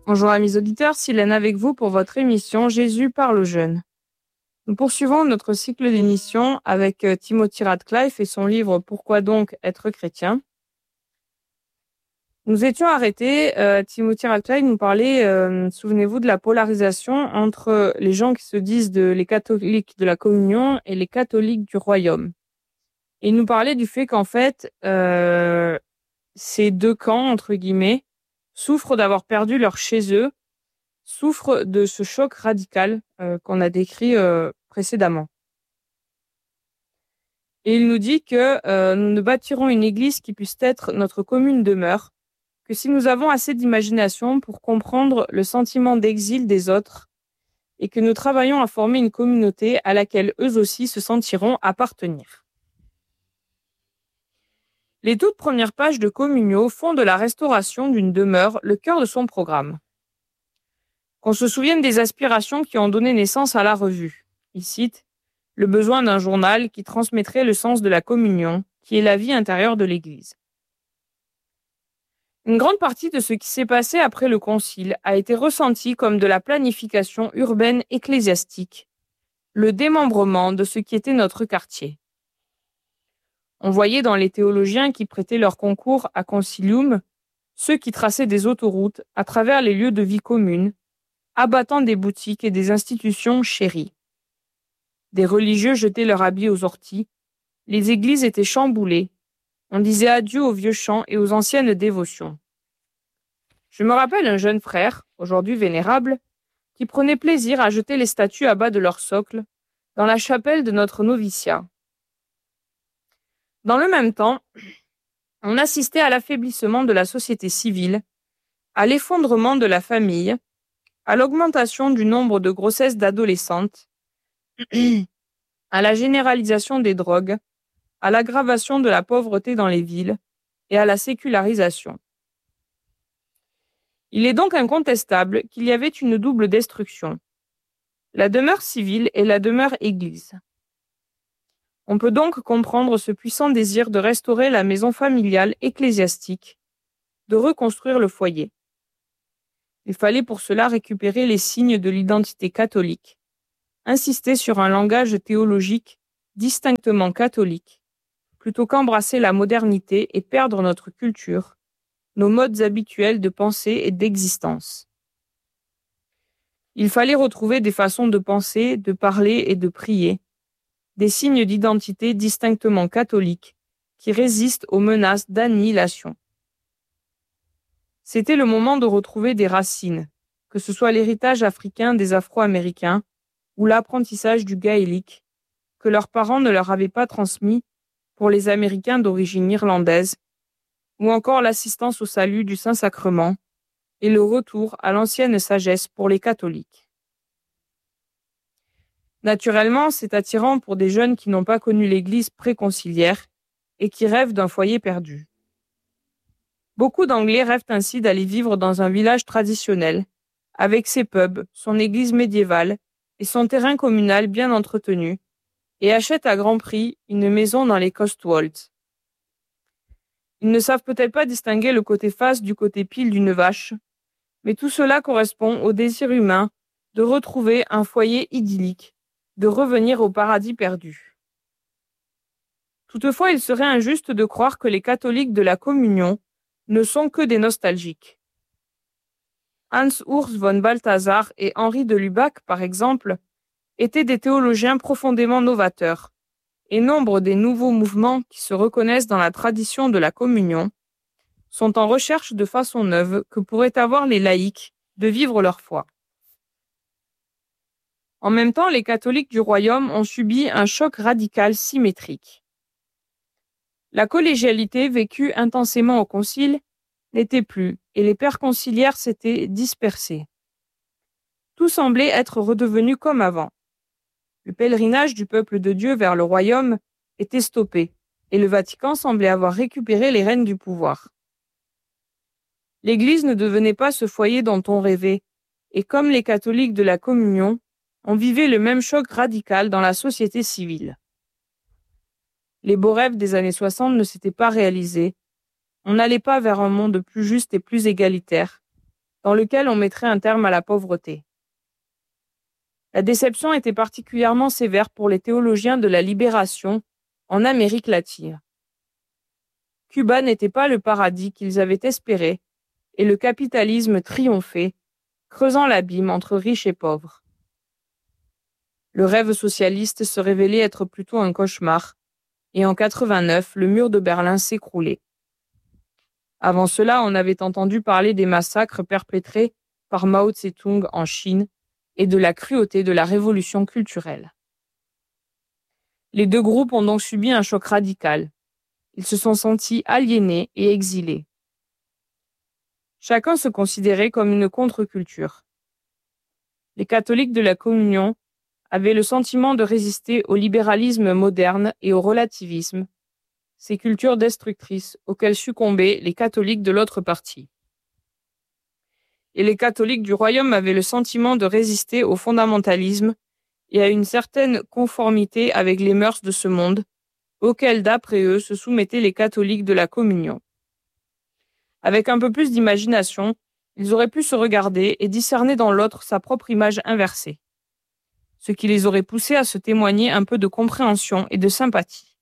Bonjour amis auditeurs, Silène avec vous pour votre émission Jésus parle aux jeunes. Nous poursuivons notre cycle d'émissions avec Timothy Radcliffe et son livre Pourquoi donc être chrétien. Nous étions arrêtés, Timothy Radcliffe nous parlait, souvenez-vous, de la polarisation entre les gens qui se disent les catholiques de la communion et les catholiques du royaume. Et il nous parlait du fait qu'en fait, ces deux camps, entre guillemets, souffrent d'avoir perdu leur chez eux, souffrent de ce choc radical qu'on a décrit précédemment. Et il nous dit que nous ne bâtirons une église qui puisse être notre commune demeure, que si nous avons assez d'imagination pour comprendre le sentiment d'exil des autres et que nous travaillons à former une communauté à laquelle eux aussi se sentiront appartenir. Les toutes premières pages de Communio font de la restauration d'une demeure le cœur de son programme. Qu'on se souvienne des aspirations qui ont donné naissance à la revue. Il cite « le besoin d'un journal qui transmettrait le sens de la communion, qui est la vie intérieure de l'Église ». Une grande partie de ce qui s'est passé après le Concile a été ressentie comme de la planification urbaine ecclésiastique, le démembrement de ce qui était notre quartier. On voyait dans les théologiens qui prêtaient leur concours à Concilium ceux qui traçaient des autoroutes à travers les lieux de vie communes, abattant des boutiques et des institutions chéries. Des religieux jetaient leurs habits aux orties, les églises étaient chamboulées, on disait adieu aux vieux chants et aux anciennes dévotions. Je me rappelle un jeune frère, aujourd'hui vénérable, qui prenait plaisir à jeter les statues à bas de leur socle dans la chapelle de notre noviciat. Dans le même temps, on assistait à l'affaiblissement de la société civile, à l'effondrement de la famille, à l'augmentation du nombre de grossesses d'adolescentes, à la généralisation des drogues, à l'aggravation de la pauvreté dans les villes et à la sécularisation. Il est donc incontestable qu'il y avait une double destruction, la demeure civile et la demeure église. On peut donc comprendre ce puissant désir de restaurer la maison familiale ecclésiastique, de reconstruire le foyer. Il fallait pour cela récupérer les signes de l'identité catholique, insister sur un langage théologique distinctement catholique, plutôt qu'embrasser la modernité et perdre notre culture, nos modes habituels de pensée et d'existence. Il fallait retrouver des façons de penser, de parler et de prier, des signes d'identité distinctement catholiques qui résistent aux menaces d'annihilation. C'était le moment de retrouver des racines, que ce soit l'héritage africain des Afro-Américains ou l'apprentissage du gaélique, que leurs parents ne leur avaient pas transmis pour les Américains d'origine irlandaise, ou encore l'assistance au salut du Saint-Sacrement et le retour à l'ancienne sagesse pour les catholiques. Naturellement, c'est attirant pour des jeunes qui n'ont pas connu l'Église préconciliaire et qui rêvent d'un foyer perdu. Beaucoup d'Anglais rêvent ainsi d'aller vivre dans un village traditionnel, avec ses pubs, son église médiévale et son terrain communal bien entretenu, et achètent à grand prix une maison dans les Cotswolds. Ils ne savent peut-être pas distinguer le côté face du côté pile d'une vache, mais tout cela correspond au désir humain de retrouver un foyer idyllique, de revenir au paradis perdu. Toutefois, il serait injuste de croire que les catholiques de la communion ne sont que des nostalgiques. Hans Urs von Balthasar et Henri de Lubac, par exemple, étaient des théologiens profondément novateurs, et nombre des nouveaux mouvements qui se reconnaissent dans la tradition de la communion sont en recherche de façons neuves que pourraient avoir les laïcs de vivre leur foi. En même temps, les catholiques du royaume ont subi un choc radical symétrique. La collégialité vécue intensément au concile n'était plus, et les pères conciliaires s'étaient dispersés. Tout semblait être redevenu comme avant. Le pèlerinage du peuple de Dieu vers le royaume était stoppé, et le Vatican semblait avoir récupéré les rênes du pouvoir. L'Église ne devenait pas ce foyer dont on rêvait, et comme les catholiques de la communion, on vivait le même choc radical dans la société civile. Les beaux rêves des années 60 ne s'étaient pas réalisés. On n'allait pas vers un monde plus juste et plus égalitaire, dans lequel on mettrait un terme à la pauvreté. La déception était particulièrement sévère pour les théologiens de la libération en Amérique latine. Cuba n'était pas le paradis qu'ils avaient espéré et le capitalisme triomphait, creusant l'abîme entre riches et pauvres. Le rêve socialiste se révélait être plutôt un cauchemar, et en 89, le mur de Berlin s'écroulait. Avant cela, on avait entendu parler des massacres perpétrés par Mao Tse-tung en Chine et de la cruauté de la révolution culturelle. Les deux groupes ont donc subi un choc radical. Ils se sont sentis aliénés et exilés. Chacun se considérait comme une contre-culture. Les catholiques de la communion avaient le sentiment de résister au libéralisme moderne et au relativisme, ces cultures destructrices auxquelles succombaient les catholiques de l'autre partie. Et les catholiques du royaume avaient le sentiment de résister au fondamentalisme et à une certaine conformité avec les mœurs de ce monde, auxquelles d'après eux se soumettaient les catholiques de la communion. Avec un peu plus d'imagination, ils auraient pu se regarder et discerner dans l'autre sa propre image inversée, ce qui les aurait poussés à se témoigner un peu de compréhension et de sympathie.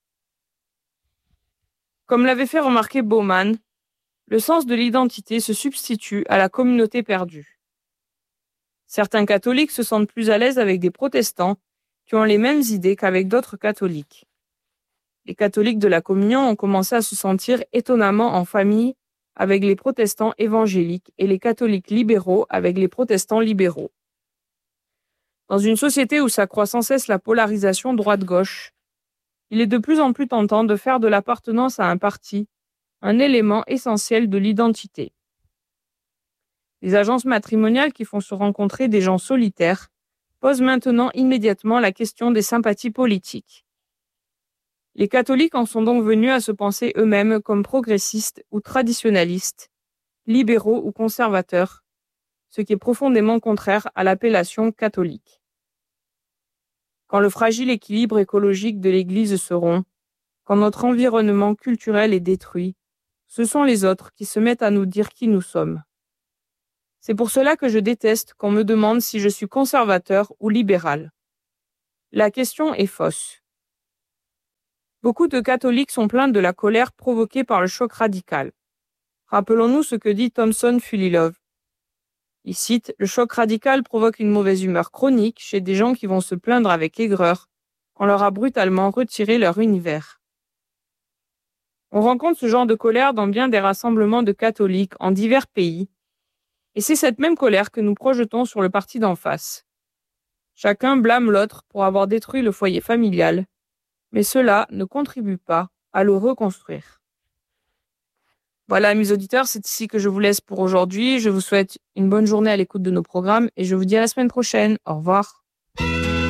Comme l'avait fait remarquer Bauman, le sens de l'identité se substitue à la communauté perdue. Certains catholiques se sentent plus à l'aise avec des protestants qui ont les mêmes idées qu'avec d'autres catholiques. Les catholiques de la communion ont commencé à se sentir étonnamment en famille avec les protestants évangéliques et les catholiques libéraux avec les protestants libéraux. Dans une société où s'accroît sans cesse la polarisation droite-gauche, il est de plus en plus tentant de faire de l'appartenance à un parti un élément essentiel de l'identité. Les agences matrimoniales qui font se rencontrer des gens solitaires posent maintenant immédiatement la question des sympathies politiques. Les catholiques en sont donc venus à se penser eux-mêmes comme progressistes ou traditionalistes, libéraux ou conservateurs, ce qui est profondément contraire à l'appellation catholique. Quand le fragile équilibre écologique de l'Église se rompt, quand notre environnement culturel est détruit, ce sont les autres qui se mettent à nous dire qui nous sommes. C'est pour cela que je déteste qu'on me demande si je suis conservateur ou libéral. La question est fausse. Beaucoup de catholiques sont pleins de la colère provoquée par le choc radical. Rappelons-nous ce que dit Thomson Fulilove. Il cite « Le choc radical provoque une mauvaise humeur chronique chez des gens qui vont se plaindre avec aigreur qu'on leur a brutalement retiré leur univers. » On rencontre ce genre de colère dans bien des rassemblements de catholiques en divers pays, et c'est cette même colère que nous projetons sur le parti d'en face. Chacun blâme l'autre pour avoir détruit le foyer familial, mais cela ne contribue pas à le reconstruire. Voilà, amis auditeurs, c'est ici que je vous laisse pour aujourd'hui. Je vous souhaite une bonne journée à l'écoute de nos programmes et je vous dis à la semaine prochaine. Au revoir.